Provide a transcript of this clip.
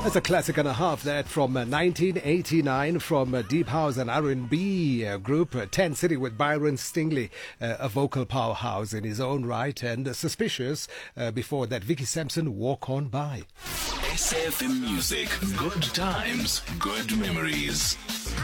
That's a classic and a half, that from 1989 from Deep House and R&B group 10 City with Byron Stingley, a vocal powerhouse in his own right, and Suspicious before that, Vicky Sampson, Walk On By. SAFM Music, good times, good memories.